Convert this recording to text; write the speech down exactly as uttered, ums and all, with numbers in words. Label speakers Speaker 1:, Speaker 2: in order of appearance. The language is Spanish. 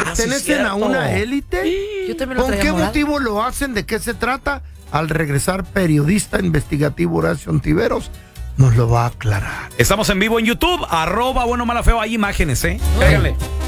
Speaker 1: pertenecen a una élite?
Speaker 2: Yo también lo
Speaker 1: ¿Con
Speaker 2: traía
Speaker 1: qué
Speaker 2: morado.
Speaker 1: motivo lo hacen? ¿De qué se trata? Al regresar, periodista investigativo Horacio Ontiveros nos lo va a aclarar.
Speaker 3: Estamos en vivo en YouTube, arroba bueno mala feo, hay imágenes, ¿eh? Cáiganle.